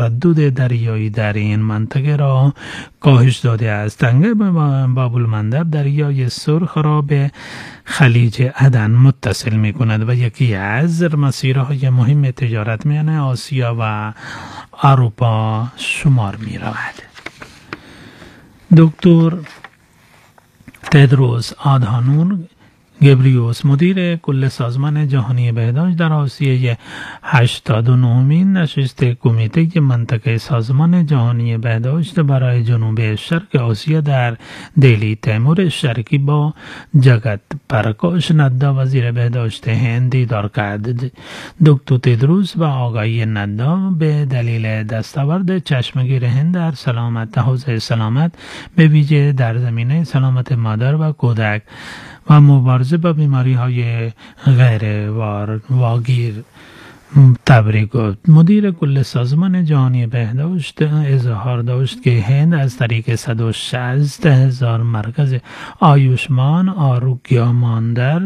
تردد دریایی در این منطقه را کاهش داده است. تنگه باب المندب دریای سرخ را به خلیج عدن متصل می کند و یکی از مسیرهای مهم تجارت میان آسیا و اروپا شمار می رود. دکتر تدروس آدهانوم گبریوس مدیر کل سازمان جهانی بهداشت در آسیای 89مین نشست کمیته منطقه سازمان جهانی بهداشت برای جنوب شرق آسیا در دلی تیمور شرقی با جگت پرکاش ندا وزیر بهداشت هند دیدار کرد. دکتر تدروس و آقای ندا به دلیل دستاورد چشمگیر هند در حوزه سلامت به ویژه در زمینه سلامت مادر و کودک و مبارزه با بیماری‌های غیر واگیر تبریک گفت. مدیر کل سازمان جهانی بهداشت اظهار داشت که هند از طریق 160,000 مرکز آیوشمان آروگیا ماندر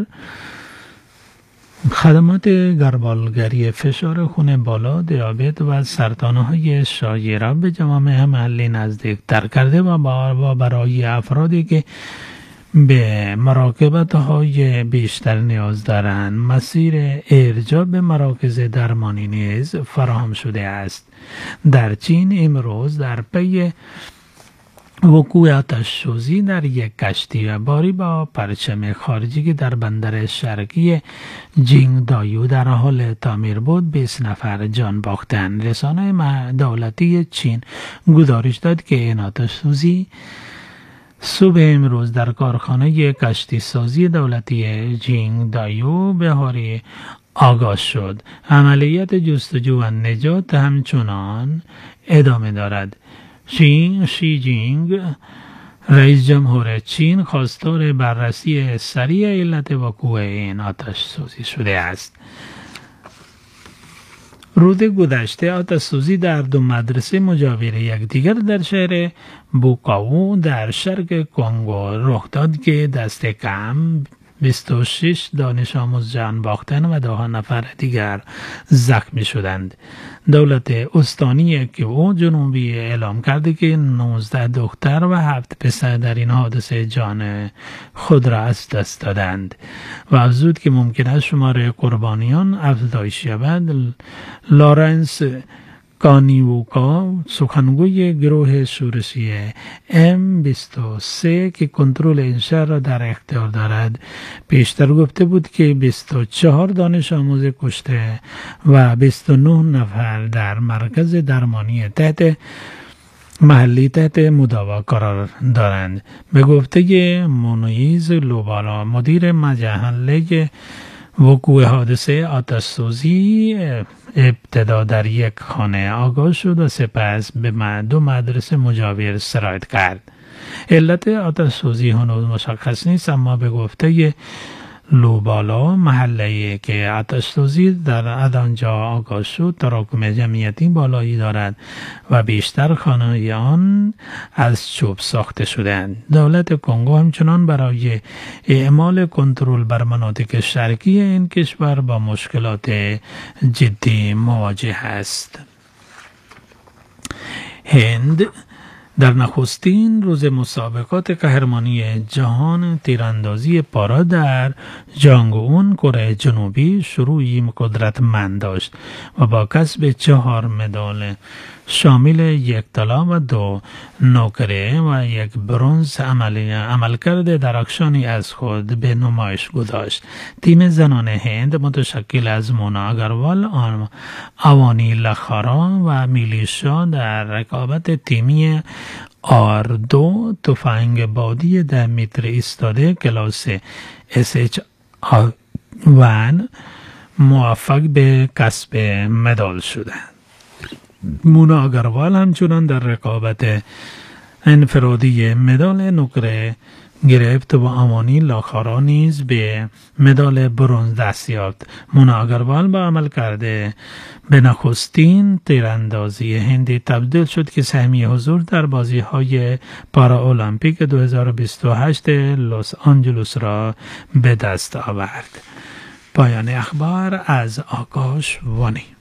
خدمات گربالگری فشار خون بالا، دیابت و سرطان‌های شایع را به جوامع محلی نزدیک‌تر کرده و برای افرادی که به مراقبت‌های بیشتر نیاز دارند مسیر ارجاع به مراکز درمانی نیز فراهم شده است. در چین امروز در پی وقوع آتش‌سوزی در یک کشتی باری با پرچم خارجی که در بندر شرقی جینگدایو در حال تعمیر بود 20 نفر جان باختند. رسانه دولتی چین گزارش داد که این آتش‌سوزی صبح امروز در کارخانه کشتی سازی دولتی جینگدایو بهاری آغاز شد. عملیات جستجو و نجات همچنان ادامه دارد. شی جینگ رئیس جمهور چین خواستار بررسی سریع علت وقوع این آتش سوزی شده است. روز گذشته آتش‌سوزی در 2 مدرسه مجاور یکدیگر در شهر بوکاوو در شرق کنگو رخ داد که دست کم 26 دانش آموز جان باختند و 10 نفر دیگر زخمی شدند. دولت استانی کیوو جنوبی اعلام کرده که 19 دختر و 7 پسر در این حادثه جان خود را از دست دادند و افزود که ممکن است شمار قربانیان افزایش یابد. لارنس کانیوکا سخنگوی گروه شورشی M23 که کنترل این شهر را در اختیار دارد پیشتر گفته بود که 24 دانش آموز کشته و 29 نفر در مرکز درمانی محلی تحت مداوا قرار دارند. به گفته مونویز لوبالا مدیر محله وقوع حادثه آتش‌سوزی ابتدا در یک خانه آغاز شد و سپس به 2 مدرسه مجاور سرایت کرد. علت آتش‌سوزی هنوز مشخص نیست، اما به گفته لوبالا محله‌ای که آتش‌سوزی در آنجا آغاز شد تراکم جمعیتی بالایی دارد و بیشتر خانه‌های آن از چوب ساخته شده‌اند. دولت کنگو همچنان برای اعمال کنترل بر مناطق شرقی این کشور با مشکلات جدی مواجه است. هند در نخستین روز مسابقات قهرمانی جهان تیراندازی پارا در جانگون کره جنوبی شروعی قدرتمند داشت و با کسب 4 مدال شامل 1 طلا و 2 نقره و 1 برنز عملکرد درخشانی از خود به نمایش گذاشت. تیم زنان هند متشکل از مونا اگروال، اوانی لخارا و میلیشا در رقابت تیمی R2 تفنگ بادی 10 متر ایستاده کلاس SH1 موفق به کسب مدال شدند. مونا اگروال همچنان در رقابت انفرادی مدال نقره گرفت و اوانی لاخارا نیز به مدال برنز دست یافت. مونا اگروال با عمل کرده به نخستین تیراندازی هندی تبدیل شد که سهمیه حضور در بازی‌های پارا المپیک 2028 لس آنجلس را به دست آورد. پایان اخبار از آکاش وانی.